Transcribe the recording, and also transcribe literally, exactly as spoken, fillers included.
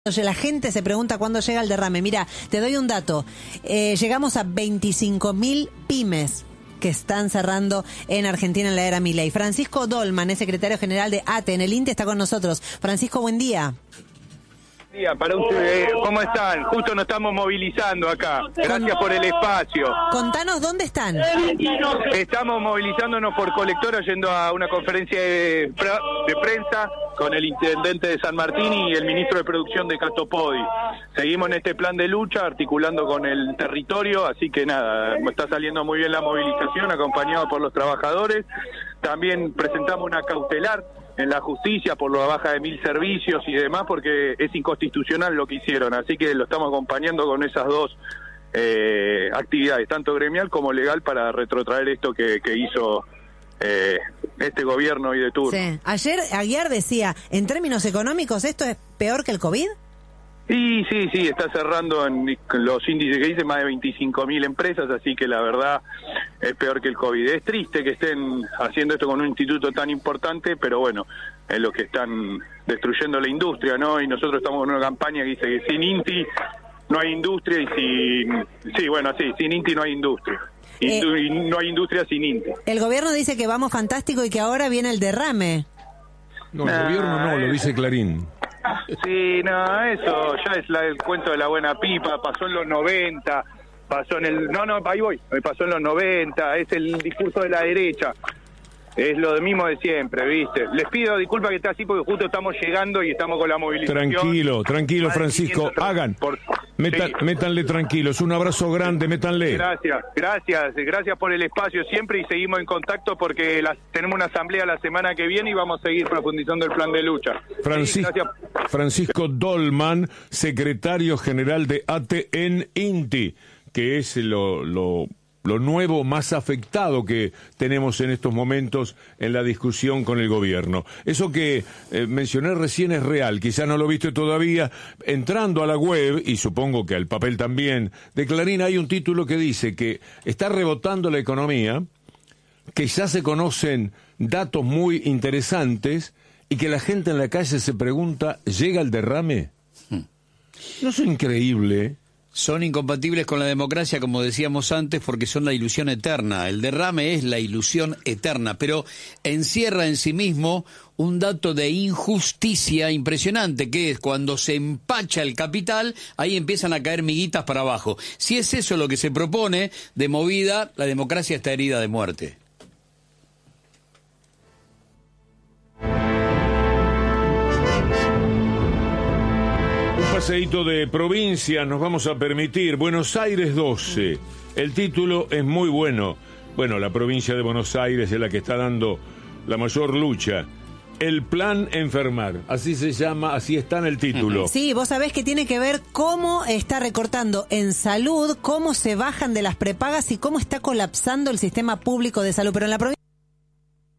La gente se pregunta cuándo llega el derrame. Mira, te doy un dato. Eh, llegamos a veinticinco mil pymes que están cerrando en Argentina en la era Milei. Francisco Dolman es secretario general de A T E en el INTE, está con nosotros. Francisco, buen día. Día para usted, ¿cómo están? Justo nos estamos movilizando acá. Gracias por el espacio. Contanos dónde están. Estamos movilizándonos por Colectora yendo a una conferencia de, de prensa con el intendente de San Martín y el ministro de Producción de Catopodi. Seguimos en este plan de lucha, articulando con el territorio, así que nada, está saliendo muy bien la movilización, acompañado por los trabajadores. También presentamos una cautelar en la justicia por la baja de mil servicios y demás, porque es inconstitucional lo que hicieron, así que lo estamos acompañando con esas dos eh, actividades, tanto gremial como legal, para retrotraer esto que, que hizo eh, este gobierno hoy de turno. Sí. Ayer Aguiar decía, en términos económicos, ¿esto es peor que el COVID? Sí, sí, sí, está cerrando en los índices que dice más de veinticinco mil empresas, así que la verdad es peor que el COVID. Es triste que estén haciendo esto con un instituto tan importante, pero bueno, es lo que están destruyendo la industria, ¿no? Y nosotros estamos en una campaña que dice que sin INTI no hay industria y sin... Sí, bueno, sí, sin INTI no hay industria. Y, eh, y no hay industria sin INTI. El gobierno dice que vamos fantástico y que ahora viene el derrame. No, el ah, gobierno no, lo dice Clarín. Sí, no, eso ya es la, el cuento de la buena pipa, pasó en los noventa, pasó en el... No, no, ahí voy, pasó en los noventa, es el discurso de la derecha, es lo mismo de siempre, ¿viste? Les pido disculpas que esté así porque justo estamos llegando y estamos con la movilización. Tranquilo, tranquilo, Francisco, hagan, por... Metan, sí. métanle tranquilos, un abrazo grande, métanle. Gracias, gracias, gracias por el espacio siempre y seguimos en contacto porque las, tenemos una asamblea la semana que viene y vamos a seguir profundizando el plan de lucha. Francisco, sí, Francisco Dolman, secretario general de A T E en INTI, que es lo... lo lo nuevo más afectado que tenemos en estos momentos en la discusión con el gobierno. Eso que eh, mencioné recién es real, quizá no lo viste todavía. Entrando a la web, y supongo que al papel también, de Clarín hay un título que dice que está rebotando la economía, que ya se conocen datos muy interesantes y que la gente en la calle se pregunta, ¿llega el derrame? Hmm. ¿No es increíble? Son incompatibles con la democracia, como decíamos antes, porque son la ilusión eterna. El derrame es la ilusión eterna, pero encierra en sí mismo un dato de injusticia impresionante, que es cuando se empacha el capital, ahí empiezan a caer miguitas para abajo. Si es eso lo que se propone de movida, la democracia está herida de muerte. Paseíto de provincia nos vamos a permitir. Buenos Aires doce. El título es muy bueno. Bueno, la provincia de Buenos Aires es la que está dando la mayor lucha. El plan enfermar, así se llama, así está en el título. Sí, vos sabés que tiene que ver cómo está recortando en salud, cómo se bajan de las prepagas y cómo está colapsando el sistema público de salud. Pero en la provincia